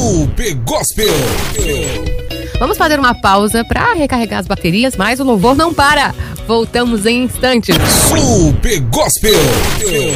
Super Gospel. Vamos fazer uma pausa para recarregar as baterias, mas o louvor não para. Voltamos em instantes. Super Gospel.